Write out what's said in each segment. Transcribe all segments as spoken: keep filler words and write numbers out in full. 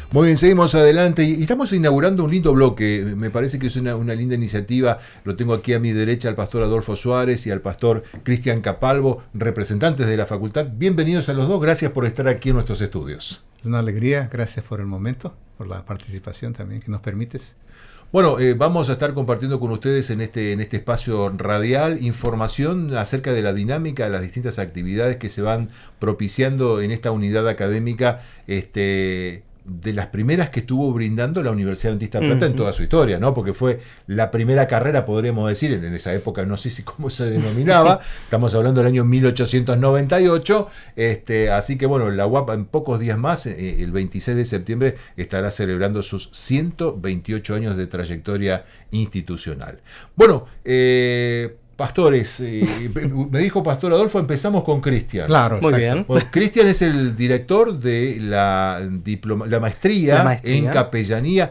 Muy bien, seguimos adelante y estamos inaugurando un lindo bloque. Me parece que es una, una linda iniciativa. Lo tengo aquí a mi derecha al pastor Adolfo Suárez y al pastor Cristian Capalvo, representantes de la facultad. Bienvenidos a los dos, gracias por estar aquí en nuestros estudios. Es una alegría, gracias por el momento, por la participación también que nos permites. Bueno, eh, vamos a estar compartiendo con ustedes en este, en este espacio radial información acerca de la dinámica de las distintas actividades que se van propiciando en esta unidad académica, este, de las primeras que estuvo brindando la Universidad Adventista de Plata uh-huh. en toda su historia, ¿no? Porque fue la primera carrera, podríamos decir, en esa época, no sé si cómo se denominaba, estamos hablando del año mil ochocientos noventa y ocho, este, así que bueno, la U A P en pocos días más, eh, el veintiséis de septiembre, estará celebrando sus ciento veintiocho años de trayectoria institucional. Bueno, eh, pastores, eh, me dijo Pastor Adolfo, empezamos con Cristian. Claro, muy exacto. bien. Bueno, Cristian es el director de la, diploma, la, maestría la maestría en capellanía.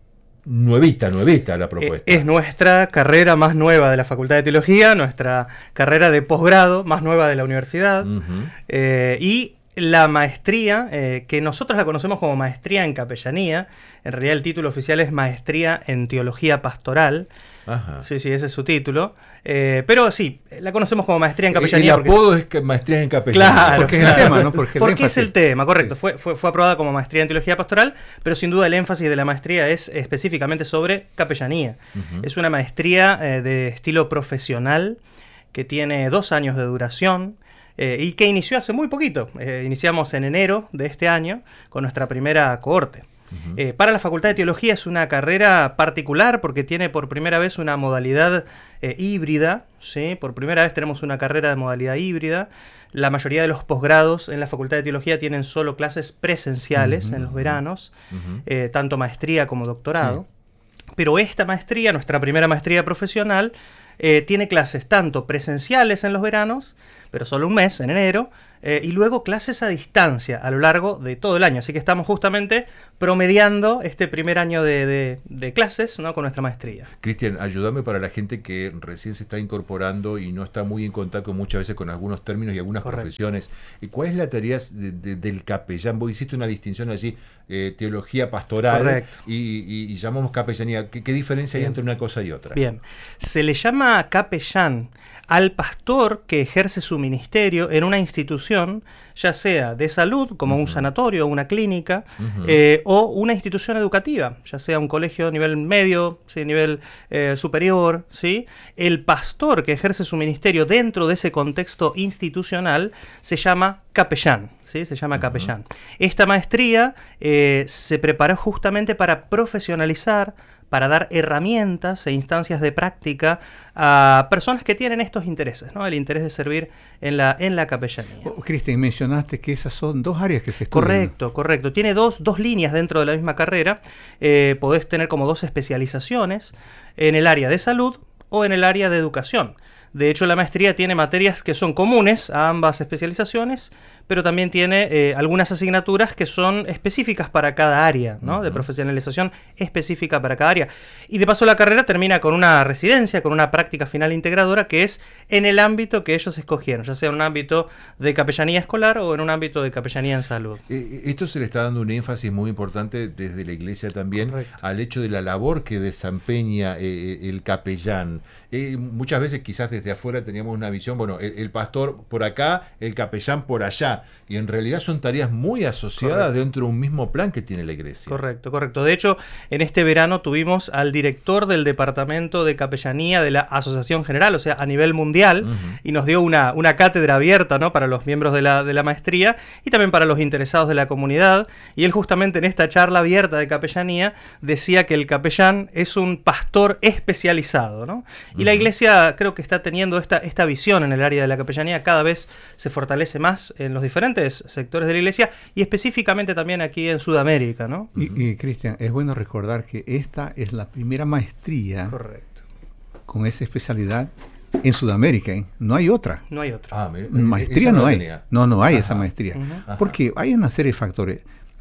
Nuevita, nuevita la propuesta. Es nuestra carrera más nueva de la Facultad de Teología, nuestra carrera de posgrado más nueva de la universidad. Uh-huh. eh, y la maestría, eh, que nosotros la conocemos como maestría en capellanía, en realidad el título oficial es maestría en teología pastoral. Ajá. Sí, sí, ese es su título. Eh, pero sí, la conocemos como maestría en capellanía. El apodo es, es maestría en capellanía. Claro, porque claro. es el tema, ¿no? Porque, porque es el tema, correcto. Sí. Fue, fue, fue aprobada como maestría en teología pastoral, pero sin duda el énfasis de la maestría es específicamente sobre capellanía. Uh-huh. Es una maestría eh, de estilo profesional que tiene dos años de duración. Eh, y que inició hace muy poquito. Eh, iniciamos en enero de este año con nuestra primera cohorte. Uh-huh. Eh, para la Facultad de Teología es una carrera particular porque tiene por primera vez una modalidad eh, híbrida, ¿sí? Por primera vez tenemos una carrera de modalidad híbrida. La mayoría de los posgrados en la Facultad de Teología tienen solo clases presenciales uh-huh. en los veranos, uh-huh. eh, tanto maestría como doctorado. Uh-huh. Pero esta maestría, nuestra primera maestría profesional, eh, tiene clases tanto presenciales en los veranos, pero solo un mes, en enero, eh, y luego clases a distancia a lo largo de todo el año. Así que estamos justamente promediando este primer año de, de, de clases, ¿no? Con nuestra maestría. Cristian, ayúdame para la gente que recién se está incorporando y no está muy en contacto muchas veces con algunos términos y algunas Correcto. profesiones. ¿Cuál es la tarea de, de, del capellán? Vos hiciste una distinción allí, eh, teología pastoral y, y, y llamamos capellanía. ¿Qué, qué diferencia Bien. hay entre una cosa y otra? Bien, se le llama capellán al pastor que ejerce su ministerio en una institución, ya sea de salud, como uh-huh. un sanatorio o una clínica, uh-huh. eh, o una institución educativa, ya sea un colegio a nivel medio, ¿sí? nivel eh, superior. ¿sí? El pastor que ejerce su ministerio dentro de ese contexto institucional se llama capellán. ¿Sí? Se llama uh-huh. capellán. Esta maestría eh, se preparó justamente para profesionalizar, para dar herramientas e instancias de práctica a personas que tienen estos intereses, ¿no? El interés de servir en la, en la capellanía. Oh, Cristian, mencionaste que esas son dos áreas que se estudian. Correcto, correcto. Tiene dos, dos líneas dentro de la misma carrera. Eh, podés tener como dos especializaciones en el área de salud o en el área de educación. De hecho, la maestría tiene materias que son comunes a ambas especializaciones, pero también tiene eh, algunas asignaturas que son específicas para cada área, ¿no? Uh-huh. De profesionalización específica para cada área. Y de paso la carrera termina con una residencia, con una práctica final integradora que es en el ámbito que ellos escogieron, ya sea en un ámbito de capellanía escolar o en un ámbito de capellanía en salud. Eh, esto se le está dando un énfasis muy importante desde la Iglesia también Correcto. al hecho de la labor que desempeña eh, el capellán. Eh, muchas veces quizás desde afuera teníamos una visión, bueno, el, el pastor por acá, el capellán por allá, y en realidad son tareas muy asociadas correcto. dentro de un mismo plan que tiene la Iglesia. Correcto, correcto. De hecho, en este verano tuvimos al director del departamento de capellanía de la Asociación General, o sea, a nivel mundial, uh-huh. y nos dio una, una cátedra abierta, ¿no? Para los miembros de la, de la maestría y también para los interesados de la comunidad, y él justamente en esta charla abierta de capellanía decía que el capellán es un pastor especializado, ¿no? Y uh-huh. la Iglesia creo que está teniendo esta, esta visión en el área de la capellanía, cada vez se fortalece más en los diferentes sectores de la Iglesia y específicamente también aquí en Sudamérica, ¿no? Y, y Cristian, es bueno recordar que esta es la primera maestría Correcto. con esa especialidad en Sudamérica, ¿eh? No hay otra. No hay otra. Ah, mira, maestría no, no hay. No, no hay Ajá. esa maestría. Uh-huh. Porque hay una serie de factores.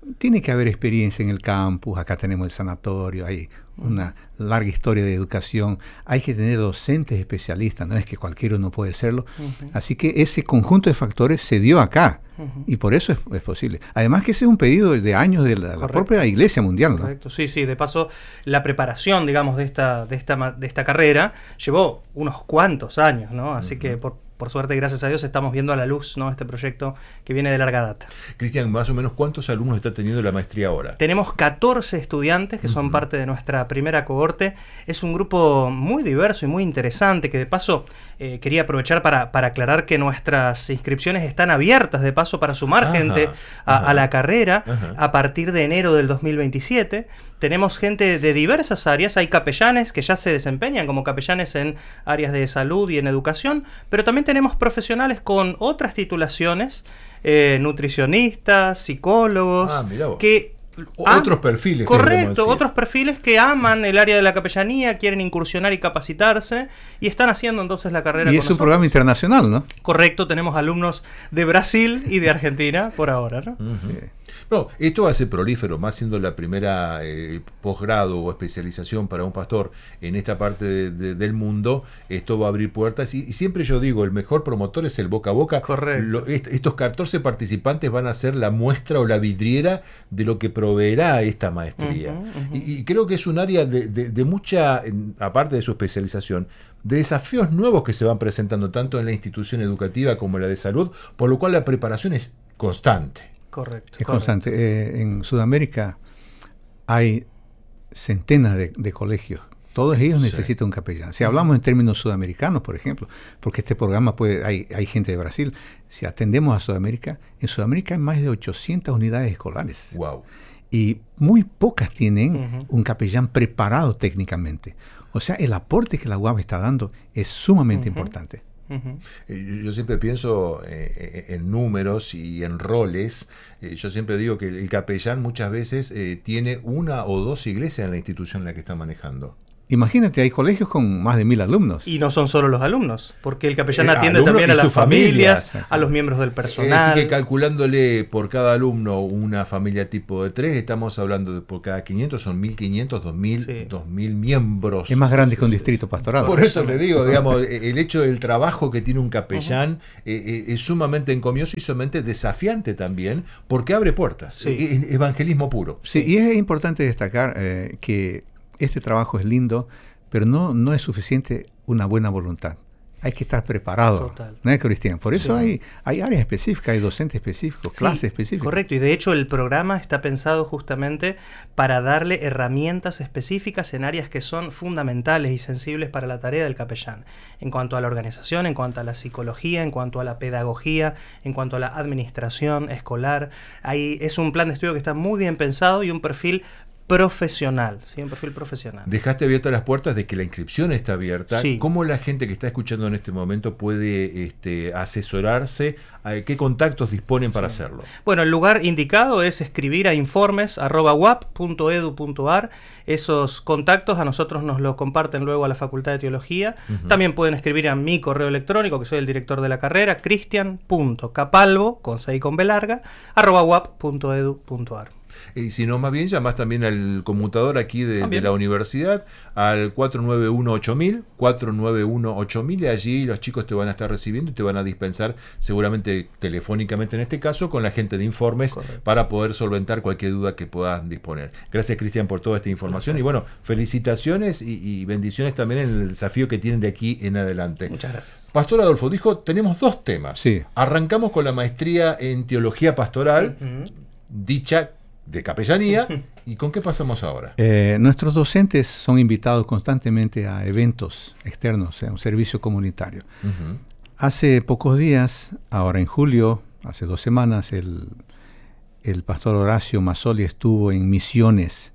Tiene que haber experiencia en el campus, acá tenemos el sanatorio, hay una larga historia de educación, hay que tener docentes especialistas, no es que cualquiera no puede serlo. Uh-huh. Así que ese conjunto de factores se dio acá, uh-huh. y por eso es, es posible. Además que ese es un pedido de años de la, la propia Iglesia Mundial, ¿no? Correcto, sí, sí, de paso la preparación, digamos, de esta, de esta, de esta carrera llevó unos cuantos años, ¿no? Así uh-huh. que por Por suerte, gracias a Dios, estamos viendo a la luz, ¿no?, este proyecto que viene de larga data. Cristian, más o menos, ¿cuántos alumnos está teniendo la maestría ahora? Tenemos catorce estudiantes que uh-huh. son parte de nuestra primera cohorte. Es un grupo muy diverso y muy interesante, que de paso eh, quería aprovechar para, para aclarar que nuestras inscripciones están abiertas, de paso, para sumar ajá, gente a, a la carrera ajá. a partir de enero del dos mil veintisiete. Tenemos gente de diversas áreas, hay capellanes que ya se desempeñan como capellanes en áreas de salud y en educación, pero también tenemos profesionales con otras titulaciones, eh, nutricionistas, psicólogos, ah, que... Otros perfiles. Correcto, otros perfiles que aman el área de la capellanía, quieren incursionar y capacitarse, y están haciendo entonces la carrera. Y con es nosotros. Un programa internacional, ¿no? Correcto, tenemos alumnos de Brasil y de Argentina por ahora, ¿no? Uh-huh. Sí. No, esto va a ser prolífero, más siendo la primera eh, posgrado o especialización para un pastor en esta parte de, de, del mundo. Esto va a abrir puertas y, y siempre yo digo, el mejor promotor es el boca a boca. Correcto. Lo, est- estos catorce participantes van a ser la muestra o la vidriera de lo que proveerá esta maestría. Uh-huh, uh-huh. Y, y creo que es un área de, de, de mucha, aparte de su especialización, de desafíos nuevos que se van presentando tanto en la institución educativa como en la de salud, por lo cual la preparación es constante. Correcto. Es correcto. constante. Eh, en Sudamérica hay centenas de, de colegios. Todos ellos sí. necesitan un capellán. Si hablamos en términos sudamericanos, por ejemplo, porque este programa puede, hay, hay gente de Brasil. Si atendemos a Sudamérica, en Sudamérica hay más de ochocientas unidades escolares. Wow. Y muy pocas tienen uh-huh. un capellán preparado técnicamente. O sea, el aporte que la U A B está dando es sumamente uh-huh. importante. Uh-huh. Eh, yo siempre pienso eh, en números y en roles. Eh, yo siempre digo que el capellán muchas veces eh, tiene una o dos iglesias en la institución en la que está manejando. Imagínate, hay colegios con más de mil alumnos. Y no son solo los alumnos, porque el capellán eh, atiende también a las familias, familia. a los miembros del personal. Así que calculándole por cada alumno una familia tipo de tres, estamos hablando de por cada quinientos, son mil quinientos, dos mil, sí. dos mil miembros. Es más grande que un distrito pastoral. Por eso le digo, digamos, el hecho del trabajo que tiene un capellán uh-huh. eh, es sumamente encomioso y sumamente desafiante también, porque abre puertas. Sí. Es evangelismo puro. Sí, y es importante destacar eh, que este trabajo es lindo, pero no, no es suficiente una buena voluntad. Hay que estar preparado. Total. ¿No es, Cristian? Por eso sí. hay, hay áreas específicas, hay docentes específicos, sí, clases específicas. Correcto, y de hecho el programa está pensado justamente para darle herramientas específicas en áreas que son fundamentales y sensibles para la tarea del capellán. En cuanto a la organización, en cuanto a la psicología, en cuanto a la pedagogía, en cuanto a la administración escolar. Ahí es un plan de estudio que está muy bien pensado y un perfil profesional, sí, un perfil profesional. Dejaste abiertas las puertas de que la inscripción está abierta. Sí. ¿Cómo la gente que está escuchando en este momento puede este, asesorarse? ¿Qué contactos disponen para sí. hacerlo? Bueno, el lugar indicado es escribir a informes arroba uap punto edu punto ar. Esos contactos a nosotros nos los comparten luego a la Facultad de Teología. Uh-huh. También pueden escribir a mi correo electrónico, que soy el director de la carrera, cristian punto capalvo, con C y con B larga, arroba uap punto edu punto ar. Y si no, más bien llamás también al conmutador aquí de, de la universidad, al cuatro nueve uno ocho mil, cuatro nueve uno ocho mil, y allí los chicos te van a estar recibiendo y te van a dispensar, seguramente telefónicamente en este caso, con la gente de informes. Correcto. Para poder solventar cualquier duda que puedan disponer. Gracias, Cristian, por toda esta información. Gracias. Y bueno, felicitaciones y, y bendiciones también en el desafío que tienen de aquí en adelante. Muchas gracias. Pastor Adolfo, dijo, tenemos dos temas. Sí. Arrancamos con la maestría en Teología Pastoral, uh-huh. dicha de capellanía. ¿Y con qué pasamos ahora? Eh, nuestros docentes son invitados constantemente a eventos externos, a un servicio comunitario. Uh-huh. Hace pocos días, ahora en julio, hace dos semanas, el, el pastor Horacio Mazzoli estuvo en Misiones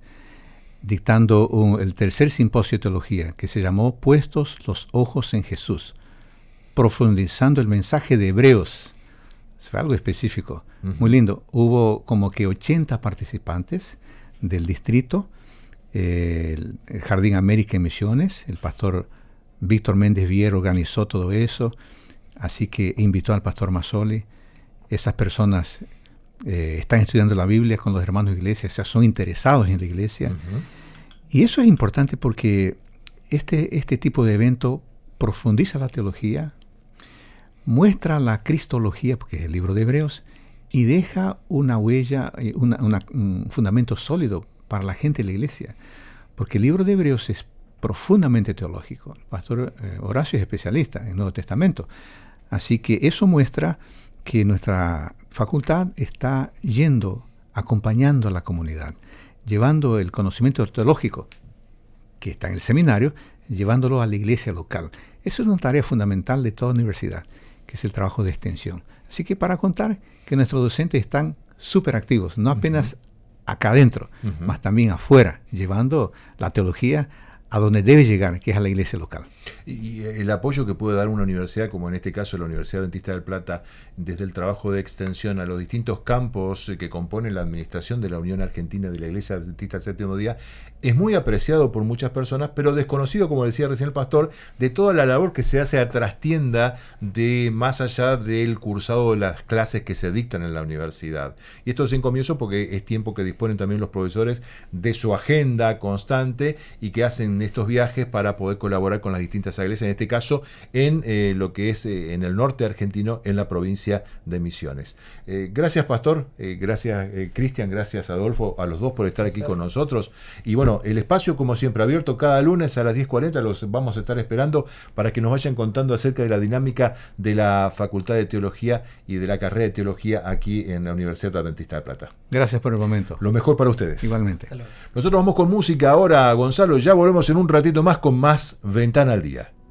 dictando un, el tercer simposio de teología, que se llamó Puestos los ojos en Jesús, profundizando el mensaje de Hebreos. Fue algo específico, uh-huh. muy lindo. Hubo como que ochenta participantes del distrito, eh, el, el Jardín América en Misiones. El pastor Víctor Méndez Viera organizó todo eso, así que invitó al pastor Mazzoli. Esas personas eh, están estudiando la Biblia con los hermanos de iglesia, o sea, son interesados en la iglesia. Uh-huh. Y eso es importante porque este, este tipo de evento profundiza la teología, muestra la cristología, porque es el libro de Hebreos, y deja una huella, una, una, un fundamento sólido para la gente de la iglesia. Porque el libro de Hebreos es profundamente teológico. El pastor eh, Horacio es especialista en el Nuevo Testamento. Así que eso muestra que nuestra facultad está yendo, acompañando a la comunidad, llevando el conocimiento teológico que está en el seminario, llevándolo a la iglesia local. Eso es una tarea fundamental de toda universidad, que es el trabajo de extensión. Así que para contar que nuestros docentes están súper activos, no apenas uh-huh. acá adentro, uh-huh. más también afuera, llevando la teología a donde debe llegar, que es a la iglesia local. Y el apoyo que puede dar una universidad, como en este caso la Universidad Adventista del Plata, desde el trabajo de extensión a los distintos campos que componen la administración de la Unión Argentina de la Iglesia Adventista del Séptimo Día, es muy apreciado por muchas personas, pero desconocido, como decía recién el pastor, de toda la labor que se hace a trastienda de más allá del cursado de las clases que se dictan en la universidad. Y esto es en comienzo porque es tiempo que disponen también los profesores de su agenda constante y que hacen estos viajes para poder colaborar con las distintas iglesias, en este caso en eh, lo que es eh, en el norte argentino, en la provincia de Misiones. Eh, gracias, pastor, eh, gracias, eh, Cristian, gracias, Adolfo, a los dos por estar aquí con nosotros. Y bueno, el espacio, como siempre, abierto cada lunes a las diez cuarenta, los vamos a estar esperando para que nos vayan contando acerca de la dinámica de la Facultad de Teología y de la carrera de Teología aquí en la Universidad Adventista de Plata. Gracias por el momento. Lo mejor para ustedes. Igualmente. Nosotros vamos con música ahora, Gonzalo, ya volvemos en un ratito más con más Ventana al Día.